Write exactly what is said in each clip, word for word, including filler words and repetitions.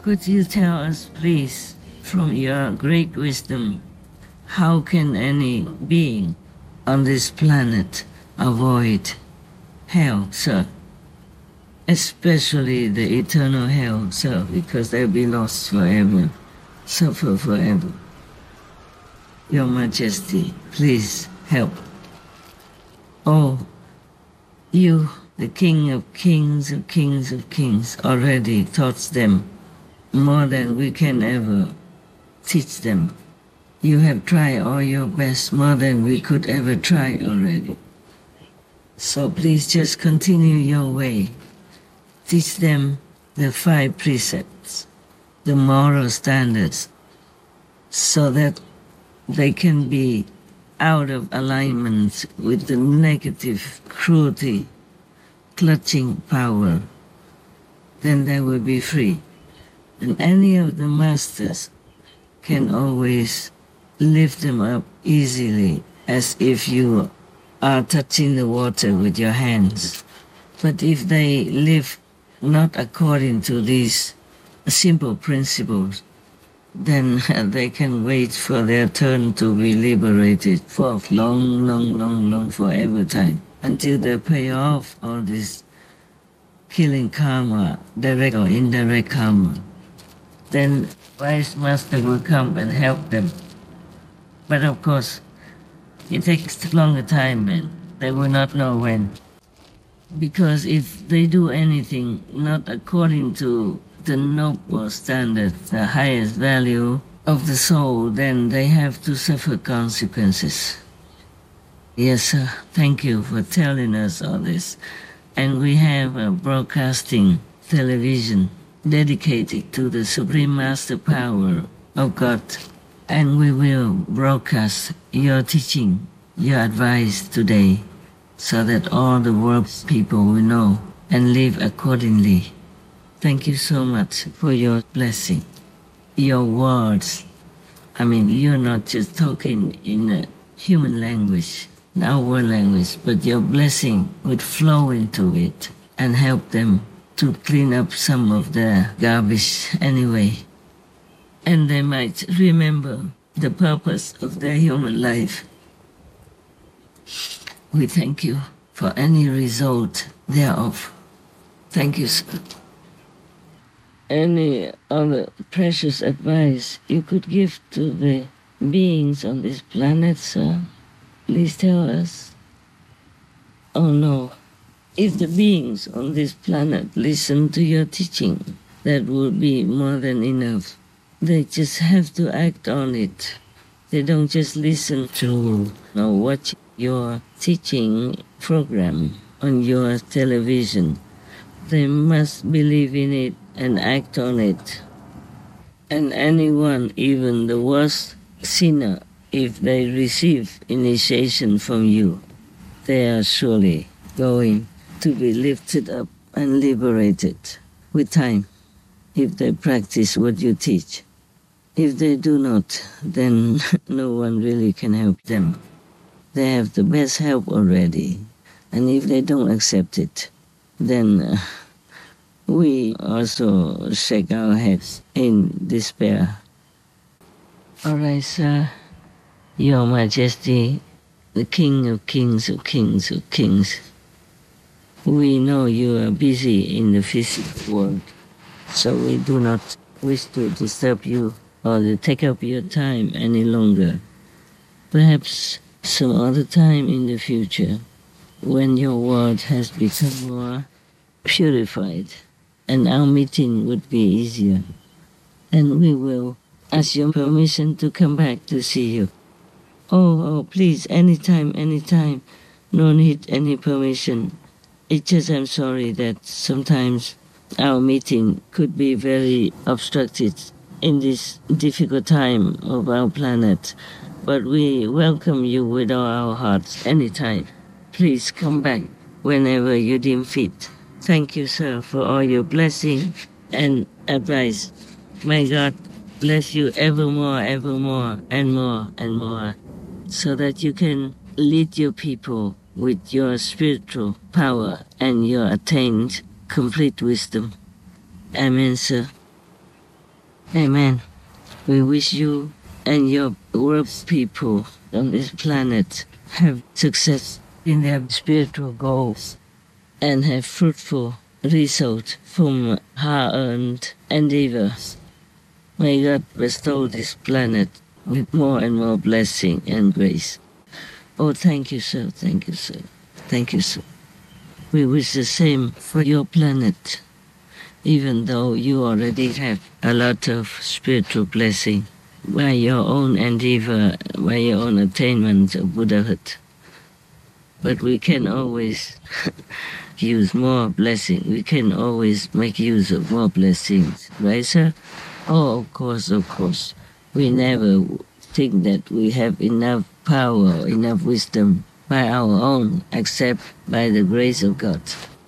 Could you tell us, please, from your great wisdom, how can any being on this planet avoid hell, sir? Especially the eternal hell, sir, because they'll be lost forever, suffer forever. Your Majesty, please help. Oh, you, the King of Kings of Kings of Kings, already taught them more than we can ever teach them. You have tried all your best, more than we could ever try already. So please just continue your way. Teach them the five precepts, the moral standards, so that they can be out of alignment with the negative cruelty, clutching power. Then they will be free. And any of the masters can always lift them up easily, as if you are touching the water with your hands. But if they live not according to these simple principles, then they can wait for their turn to be liberated for long, long, long, long, forever time, until they pay off all this killing karma, direct or indirect karma. Then wise master will come and help them. But of course, it takes a longer time and they will not know when. Because if they do anything not according to the noble standard, the highest value of the soul, then they have to suffer consequences. Yes, sir. Thank you for telling us all this. And we have a broadcasting television dedicated to the Supreme Master Power of God. And we will broadcast your teaching, your advice today, so that all the world's people will know and live accordingly. Thank you so much for your blessing. Your words, I mean, you're not just talking in a human language, our language, but your blessing would flow into it and help them to clean up some of their garbage anyway. And they might remember the purpose of their human life. We thank you for any result thereof. Thank you, sir. Any other precious advice you could give to the beings on this planet, sir? Please tell us. Oh no, if the beings on this planet listen to your teaching, that would be more than enough. They just have to act on it. They don't just listen to or watch your teaching program on your television. They must believe in it and act on it. And anyone, even the worst sinner, if they receive initiation from you, they are surely going to be lifted up and liberated with time, if they practice what you teach. If they do not, then no one really can help them. They have the best help already. And if they don't accept it, then uh, we also shake our heads in despair. All right, sir. Your Majesty, the King of Kings of Kings of Kings, we know you are busy in the physical world, so we do not wish to disturb you or to take up your time any longer. Perhaps some other time in the future, when your world has become more purified, and our meeting would be easier, and we will ask your permission to come back to see you. Oh, oh, please, anytime, anytime. No need any permission. It's just I'm sorry that sometimes our meeting could be very obstructed in this difficult time of our planet. But we welcome you with all our hearts anytime. Please come back whenever you deem fit. Thank you, sir, for all your blessing and advice. May God bless you evermore, evermore, and more and more, so that you can lead your people with your spiritual power and your attained complete wisdom. Amen, sir. Amen. We wish you and your work people on this planet have success in their spiritual goals and have fruitful results from hard-earned endeavors. May God bestow this planet with more and more blessing and grace. Oh, thank you, sir. Thank you, sir. Thank you, sir. We wish the same for your planet, even though you already have a lot of spiritual blessing by your own endeavor, by your own attainment of Buddhahood. But we can always use more blessing. We can always make use of more blessings, right, sir? Oh, of course, of course. We never think that we have enough power, enough wisdom by our own, except by the grace of God.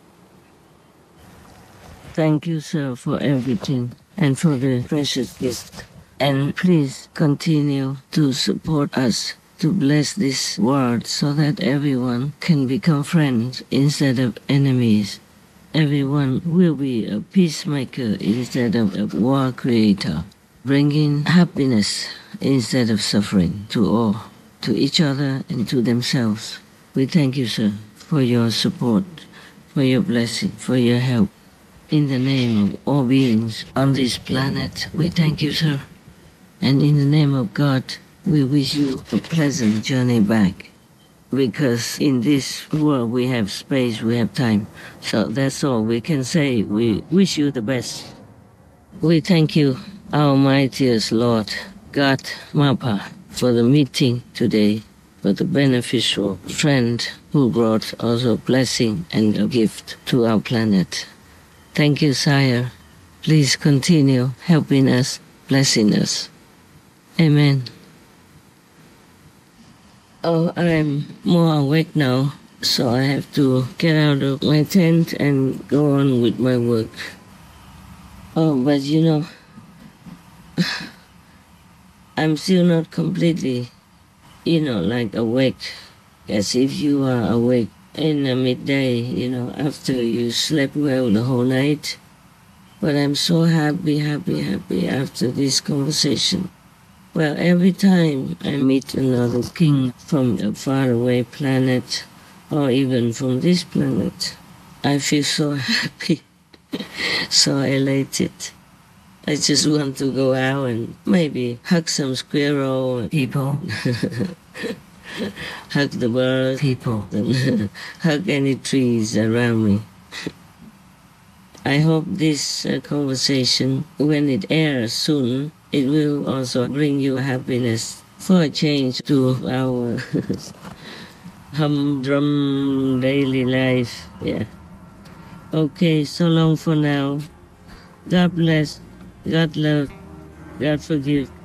Thank you, sir, for everything and for the precious gift. And please continue to support us to bless this world so that everyone can become friends instead of enemies. Everyone will be a peacemaker instead of a war creator, bringing happiness instead of suffering to all, to each other and to themselves. We thank you, sir, for your support, for your blessing, for your help. In the name of all beings on this planet, we thank you, sir. And in the name of God, we wish you a pleasant journey back. Because in this world we have space, we have time. So that's all we can say. We wish you the best. We thank you, our mightiest Lord, God Mapa, for the meeting today, for the beneficial friend who brought also blessing and a gift to our planet. Thank you, Sire. Please continue helping us, blessing us. Amen. Oh, I'm more awake now, so I have to get out of my tent and go on with my work. Oh, but you know, I'm still not completely, you know, like awake, as if you are awake in the midday, you know, after you slept well the whole night. But I'm so happy, happy, happy after this conversation. Well, every time I meet another king from a faraway planet, or even from this planet, I feel so happy, so elated. I just want to go out and maybe hug some squirrel people, hug the birds, people, and hug any trees around me. I hope this uh, conversation, when it airs soon, it will also bring you happiness for a change to our humdrum daily life. Yeah. Okay, so long for now. God bless. God love. God forgive.